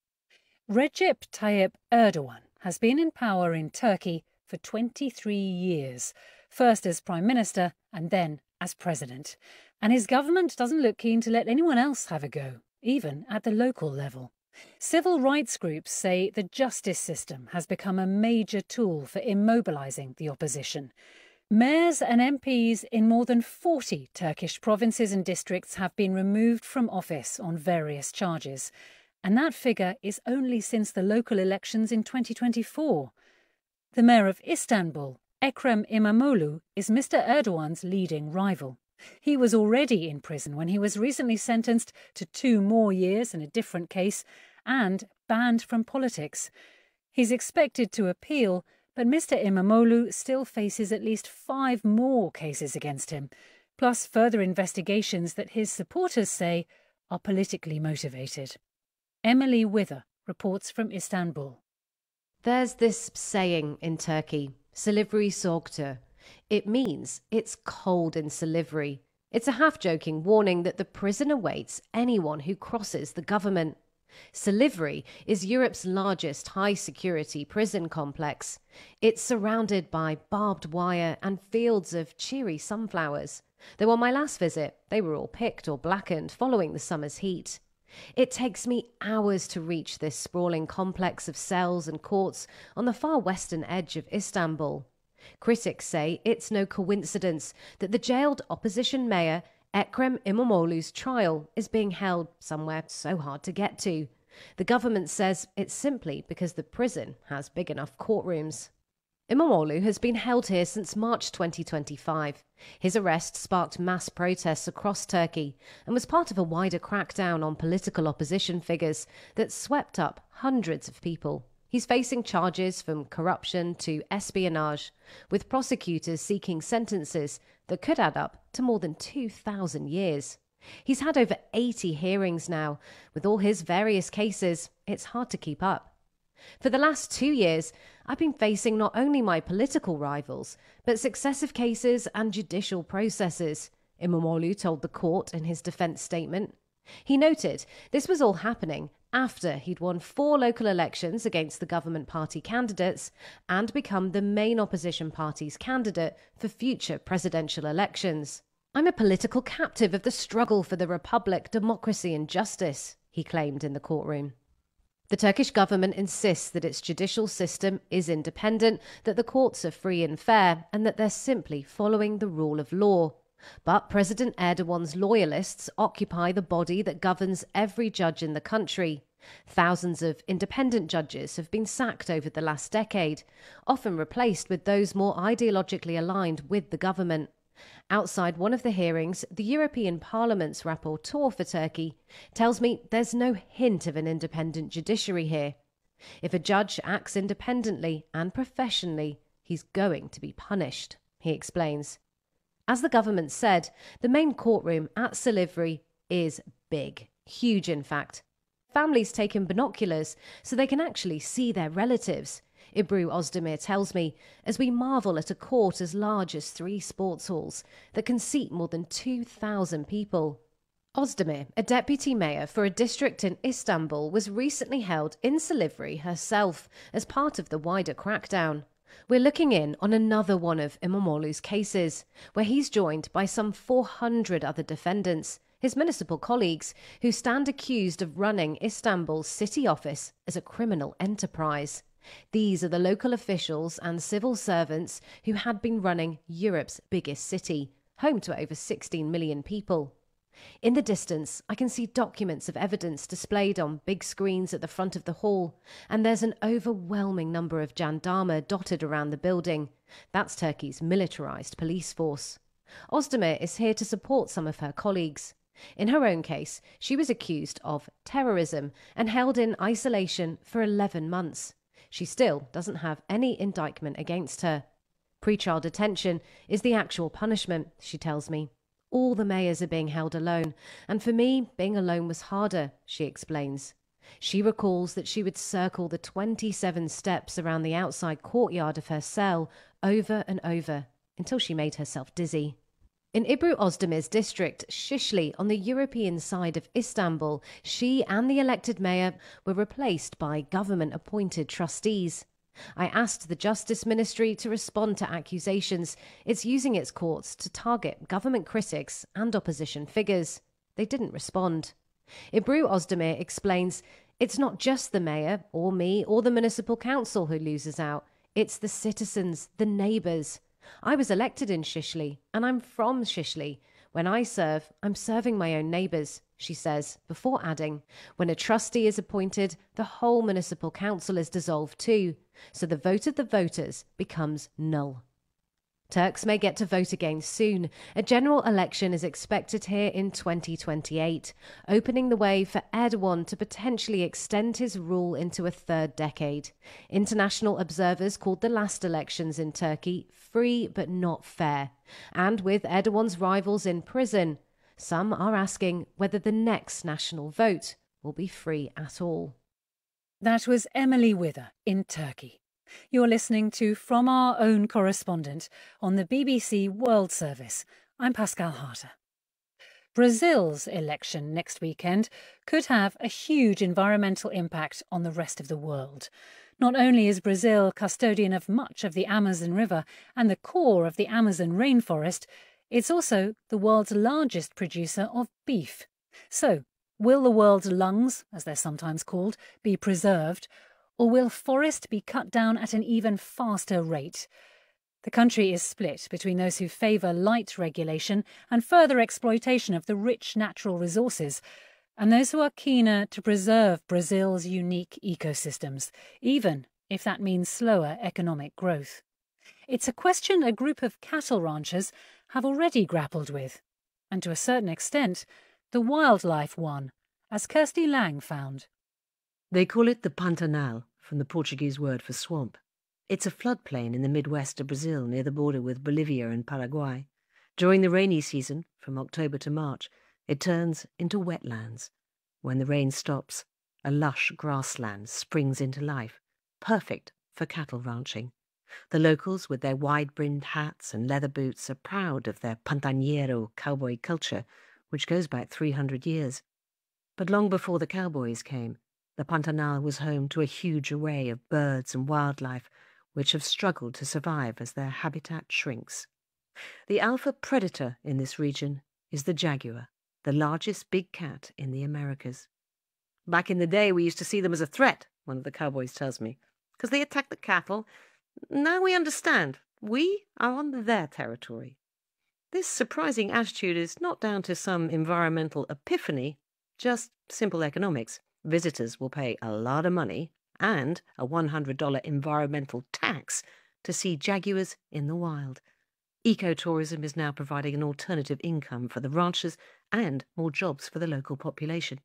Recep Tayyip Erdogan has been in power in Turkey for twenty-three years, first as Prime Minister and then as President. And his government doesn't look keen to let anyone else have a go, even at the local level. Civil rights groups say the justice system has become a major tool for immobilising the opposition. Mayors and M Ps in more than forty Turkish provinces and districts have been removed from office on various charges. And that figure is only since the local elections in twenty twenty-four. The mayor of Istanbul, Ekrem İmamoğlu, is Mister Erdogan's leading rival. He was already in prison when he was recently sentenced to two more years in a different case and banned from politics. He's expected to appeal, but Mister İmamoğlu still faces at least five more cases against him, plus further investigations that his supporters say are politically motivated. Emily Wither reports from Istanbul. There's this saying in Turkey, Silivri Soğuktur. It means it's cold in Silivri. It's a half-joking warning that the prison awaits anyone who crosses the government. Silivri is Europe's largest high-security prison complex. It's surrounded by barbed wire and fields of cheery sunflowers. Though on my last visit, they were all picked or blackened following the summer's heat. It takes me hours to reach this sprawling complex of cells and courts on the far western edge of Istanbul. Critics say it's no coincidence that the jailed opposition mayor Ekrem İmamoğlu's trial is being held somewhere so hard to get to. The government says it's simply because the prison has big enough courtrooms. İmamoğlu has been held here since March twenty twenty-five. His arrest sparked mass protests across Turkey and was part of a wider crackdown on political opposition figures that swept up hundreds of people. He's facing charges from corruption to espionage, with prosecutors seeking sentences that could add up to more than two thousand years. He's had over eighty hearings now. With all his various cases, it's hard to keep up. For the last two years, I've been facing not only my political rivals, but successive cases and judicial processes, İmamoğlu told the court in his defence statement. He noted this was all happening after he'd won four local elections against the government party candidates and become the main opposition party's candidate for future presidential elections. I'm a political captive of the struggle for the republic, democracy and justice, he claimed in the courtroom. The Turkish government insists that its judicial system is independent, that the courts are free and fair, and that they're simply following the rule of law. But President Erdogan's loyalists occupy the body that governs every judge in the country. Thousands of independent judges have been sacked over the last decade, often replaced with those more ideologically aligned with the government. Outside one of the hearings, the European Parliament's rapporteur for Turkey tells me there's no hint of an independent judiciary here. If a judge acts independently and professionally, he's going to be punished, he explains. As the government said, the main courtroom at Silivri is big, huge in fact. Families take in binoculars so they can actually see their relatives. Ibru Ozdemir tells me, as we marvel at a court as large as three sports halls that can seat more than two thousand people. Ozdemir, a deputy mayor for a district in Istanbul, was recently held in Silivri herself as part of the wider crackdown. We're looking in on another one of İmamoğlu's cases, where he's joined by some four hundred other defendants, his municipal colleagues, who stand accused of running Istanbul's city office as a criminal enterprise. These are the local officials and civil servants who had been running Europe's biggest city, home to over sixteen million people. In the distance, I can see documents of evidence displayed on big screens at the front of the hall, and there's an overwhelming number of jandarma dotted around the building. That's Turkey's militarised police force. Ozdemir is here to support some of her colleagues. In her own case, she was accused of terrorism and held in isolation for eleven months. She still doesn't have any indictment against her. Pre-trial detention is the actual punishment, she tells me. All the mayors are being held alone, and for me, being alone was harder, she explains. She recalls that she would circle the twenty-seven steps around the outside courtyard of her cell over and over until she made herself dizzy. In Ibru Özdemir's district, Şişli, on the European side of Istanbul, she and the elected mayor were replaced by government-appointed trustees. I asked the Justice Ministry to respond to accusations it's using its courts to target government critics and opposition figures. They didn't respond. Ibru Özdemir explains it's not just the mayor or me or the municipal council who loses out. It's the citizens, the neighbours. I was elected in Şişli, and I'm from Şişli. When I serve, I'm serving my own neighbours, she says, before adding, when a trustee is appointed, the whole municipal council is dissolved too, so the vote of the voters becomes null. Turks may get to vote again soon. A general election is expected here in twenty twenty-eight, opening the way for Erdogan to potentially extend his rule into a third decade. International observers called the last elections in Turkey free but not fair. And with Erdogan's rivals in prison, some are asking whether the next national vote will be free at all. That was Emily Wither in Turkey. You're listening to From Our Own Correspondent on the B B C World Service. I'm Pascal Harter. Brazil's election next weekend could have a huge environmental impact on the rest of the world. Not only is Brazil custodian of much of the Amazon River and the core of the Amazon rainforest, it's also the world's largest producer of beef. So, will the world's lungs, as they're sometimes called, be preserved? Or will forest be cut down at an even faster rate? The country is split between those who favour light regulation and further exploitation of the rich natural resources, and those who are keener to preserve Brazil's unique ecosystems, even if that means slower economic growth. It's a question a group of cattle ranchers have already grappled with, and to a certain extent, the wildlife one, as Kirsty Lang found. They call it the Pantanal, from the Portuguese word for swamp. It's a floodplain in the Midwest of Brazil near the border with Bolivia and Paraguay. During the rainy season, from October to March, it turns into wetlands. When the rain stops, a lush grassland springs into life, perfect for cattle ranching. The locals, with their wide-brimmed hats and leather boots, are proud of their pantaneiro cowboy culture, which goes back three hundred years. But long before the cowboys came, the Pantanal was home to a huge array of birds and wildlife which have struggled to survive as their habitat shrinks. The alpha predator in this region is the jaguar, the largest big cat in the Americas. Back in the day, we used to see them as a threat, one of the cowboys tells me, because they attacked the cattle. Now we understand. We are on their territory. This surprising attitude is not down to some environmental epiphany, just simple economics. Visitors will pay a lot of money and a one hundred dollars environmental tax to see jaguars in the wild. Ecotourism is now providing an alternative income for the ranchers and more jobs for the local population.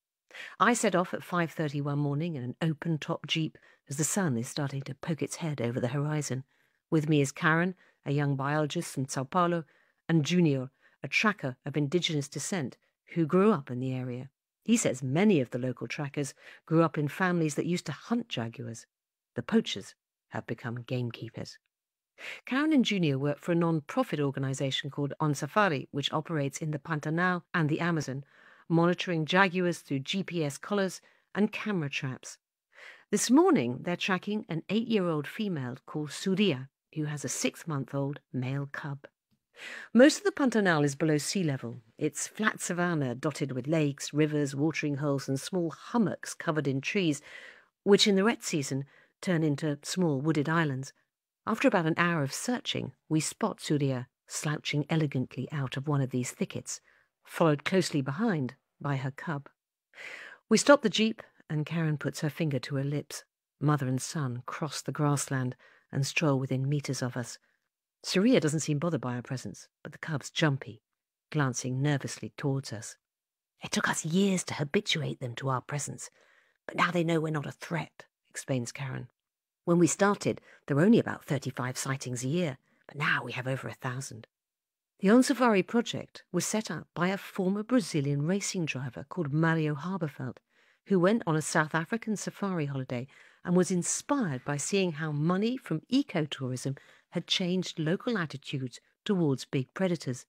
I set off at five thirty one morning in an open-top Jeep as the sun is starting to poke its head over the horizon. With me is Karen, a young biologist from Sao Paulo, and Junior, a tracker of indigenous descent who grew up in the area. He says many of the local trackers grew up in families that used to hunt jaguars. The poachers have become gamekeepers. Karen and Junior work for a non-profit organisation called On Safari, which operates in the Pantanal and the Amazon, monitoring jaguars through G P S collars and camera traps. This morning, they're tracking an eight-year-old female called Surya, who has a six-month-old male cub. Most of the Pantanal is below sea level. It's flat savanna dotted with lakes, rivers, watering holes and small hummocks covered in trees, which in the wet season turn into small wooded islands. After about an hour of searching, we spot Surya slouching elegantly out of one of these thickets, followed closely behind by her cub. We stop the jeep and Karen puts her finger to her lips. Mother and son cross the grassland and stroll within metres of us. Surya doesn't seem bothered by our presence, but the cub's jumpy, glancing nervously towards us. It took us years to habituate them to our presence, but now they know we're not a threat, explains Karen. When we started, there were only about thirty-five sightings a year, but now we have over a thousand. The On Safari project was set up by a former Brazilian racing driver called Mario Haberfeld, who went on a South African safari holiday and was inspired by seeing how money from ecotourism had changed local attitudes towards big predators.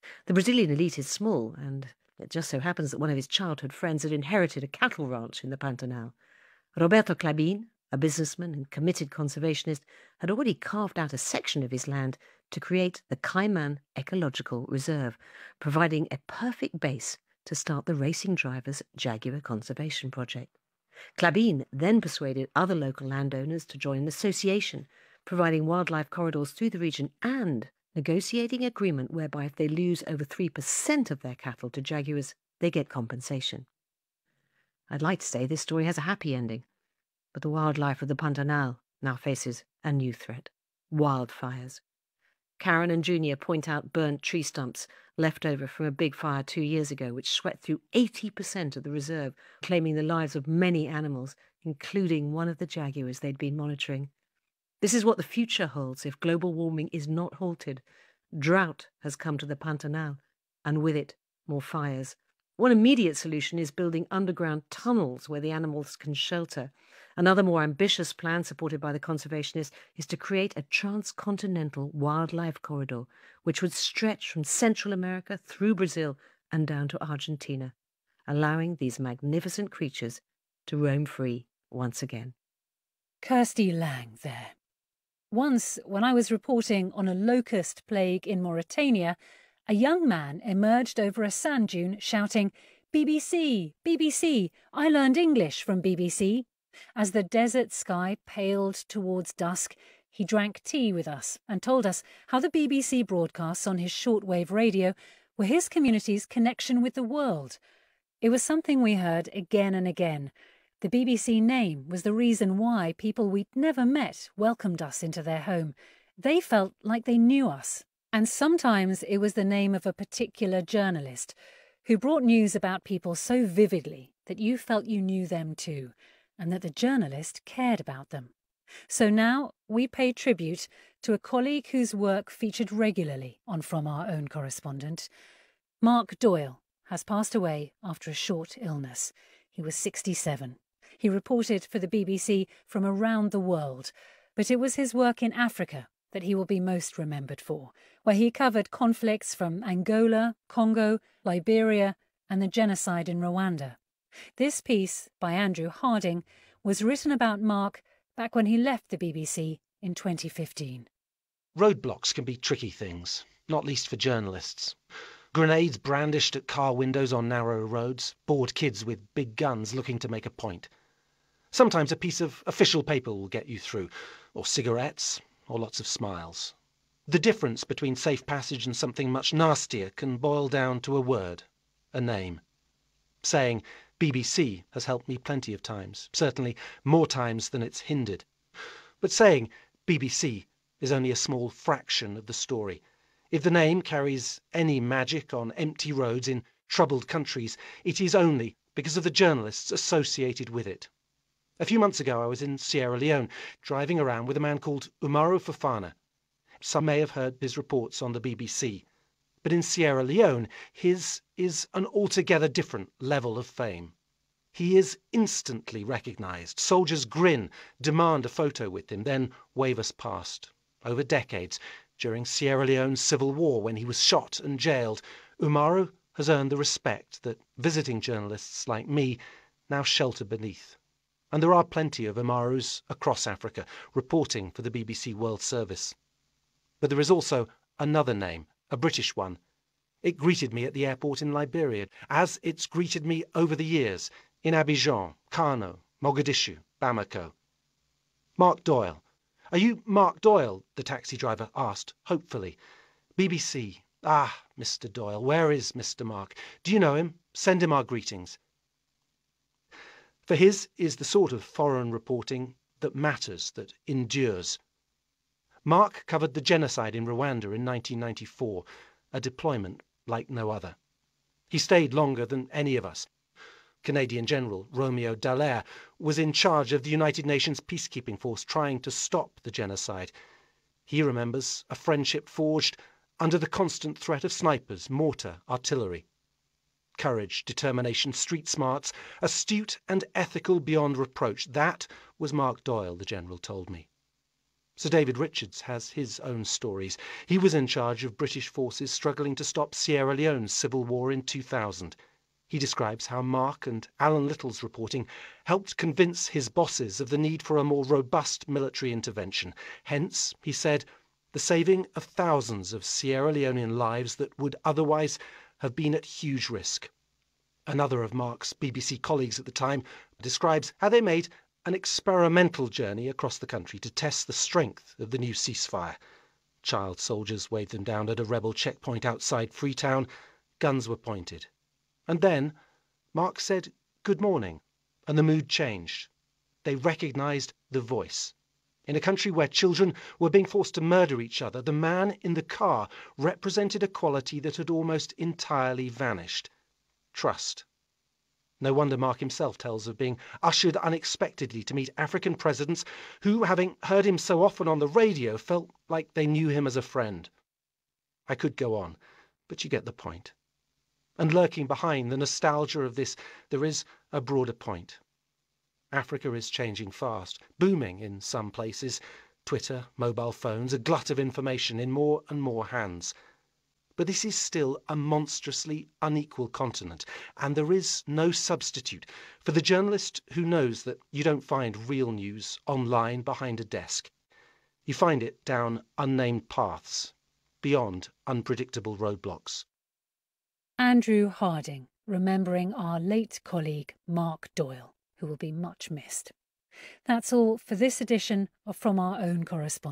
The Brazilian elite is small, and it just so happens that one of his childhood friends had inherited a cattle ranch in the Pantanal. Roberto Clabin, a businessman and committed conservationist, had already carved out a section of his land to create the Caiman Ecological Reserve, providing a perfect base to start the racing drivers' Jaguar Conservation Project. Clabin then persuaded other local landowners to join an association, providing wildlife corridors through the region and negotiating an agreement whereby if they lose over three percent of their cattle to jaguars, they get compensation. I'd like to say this story has a happy ending, but the wildlife of the Pantanal now faces a new threat: wildfires. Karen and Junior point out burnt tree stumps left over from a big fire two years ago, which swept through eighty percent of the reserve, claiming the lives of many animals, including one of the jaguars they'd been monitoring. This is what the future holds if global warming is not halted. Drought has come to the Pantanal, and with it, more fires. One immediate solution is building underground tunnels where the animals can shelter. Another more ambitious plan, supported by the conservationists, is to create a transcontinental wildlife corridor which would stretch from Central America through Brazil and down to Argentina, allowing these magnificent creatures to roam free once again. Kirsty Lang there. Once, when I was reporting on a locust plague in Mauritania, a young man emerged over a sand dune shouting, "B B C, B B C, I learned English from B B C." As the desert sky paled towards dusk, he drank tea with us and told us how the B B C broadcasts on his shortwave radio were his community's connection with the world. It was something we heard again and again. The B B C name was the reason why people we'd never met welcomed us into their home. They felt like they knew us. And sometimes it was the name of a particular journalist who brought news about people so vividly that you felt you knew them too, and that the journalist cared about them. So now we pay tribute to a colleague whose work featured regularly on From Our Own Correspondent. Mark Doyle has passed away after a short illness. He was sixty-seven. He reported for the B B C from around the world, but it was his work in Africa that he will be most remembered for, where he covered conflicts from Angola, Congo, Liberia, and the genocide in Rwanda. This piece, by Andrew Harding, was written about Mark back when he left the B B C in twenty fifteen. Roadblocks can be tricky things, not least for journalists. Grenades brandished at car windows on narrow roads, bored kids with big guns looking to make a point. Sometimes a piece of official paper will get you through, or cigarettes, or lots of smiles. The difference between safe passage and something much nastier can boil down to a word, a name. Saying B B C has helped me plenty of times, certainly more times than it's hindered. But saying B B C is only a small fraction of the story. If the name carries any magic on empty roads in troubled countries, it is only because of the journalists associated with it. A few months ago I was in Sierra Leone, driving around with a man called Umaru Fofana. Some may have heard his reports on the B B C, but in Sierra Leone his is an altogether different level of fame. He is instantly recognised. Soldiers grin, demand a photo with him, then wave us past. Over decades, during Sierra Leone's civil war when he was shot and jailed, Umaru has earned the respect that visiting journalists like me now shelter beneath. And there are plenty of Umarus across Africa reporting for the B B C World Service. But there is also another name, a British one. It greeted me at the airport in Liberia, as it's greeted me over the years in Abidjan, Kano, Mogadishu, Bamako. Mark Doyle. Are you Mark Doyle? The taxi driver asked, hopefully. B B C. Ah, Mister Doyle, where is Mister Mark? Do you know him? Send him our greetings. For his is the sort of foreign reporting that matters, that endures. Mark covered the genocide in Rwanda in nineteen ninety-four, a deployment like no other. He stayed longer than any of us. Canadian General Romeo Dallaire was in charge of the United Nations peacekeeping force trying to stop the genocide. He remembers a friendship forged under the constant threat of snipers, mortar, artillery. Courage, determination, street smarts, astute and ethical beyond reproach. That was Mark Doyle, the General told me. Sir David Richards has his own stories. He was in charge of British forces struggling to stop Sierra Leone's civil war in two thousand. He describes how Mark and Alan Little's reporting helped convince his bosses of the need for a more robust military intervention. Hence, he said, the saving of thousands of Sierra Leonean lives that would otherwise have been at huge risk. Another of Mark's B B C colleagues at the time describes how they made an experimental journey across the country to test the strength of the new ceasefire. Child soldiers waved them down at a rebel checkpoint outside Freetown. Guns were pointed. And then Mark said good morning, and the mood changed. They recognised the voice. In a country where children were being forced to murder each other, the man in the car represented a quality that had almost entirely vanished. Trust. No wonder Mark himself tells of being ushered unexpectedly to meet African presidents who, having heard him so often on the radio, felt like they knew him as a friend. I could go on, but you get the point. And lurking behind the nostalgia of this, there is a broader point. Africa is changing fast, booming in some places. Twitter, mobile phones, a glut of information in more and more hands. But this is still a monstrously unequal continent, and there is no substitute for the journalist who knows that you don't find real news online behind a desk. You find it down unnamed paths, beyond unpredictable roadblocks. Andrew Harding, remembering our late colleague Mark Doyle, who will be much missed. That's all for this edition of From Our Own Correspondent.